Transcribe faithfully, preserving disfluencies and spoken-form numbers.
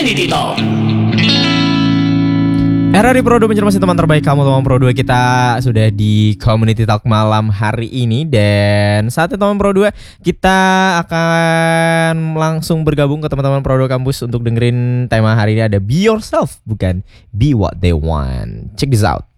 Community Talk. Era di Pro dua mencermati teman terbaik kamu, teman Pro dua. Kita sudah di Community Talk malam hari ini. Dan saatnya teman Pro dua, kita akan langsung bergabung ke teman-teman Pro dua kampus untuk dengerin tema hari ini. Ada Be Yourself, bukan Be What They Want. Check this out.